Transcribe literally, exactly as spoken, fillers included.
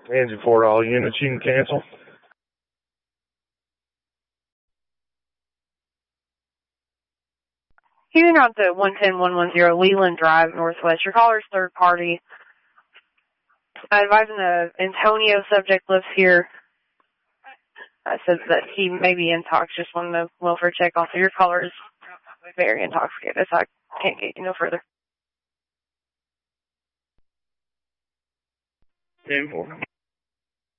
Engine for all units, you can cancel. Hearing out to one ten one one zero Leland Drive, Northwest. Your caller's third party. Advising the Antonio subject lives here. I said that he may be intox, just wanted a welfare check. Also, your caller is very intoxicated, so I can't get you no further. ten four.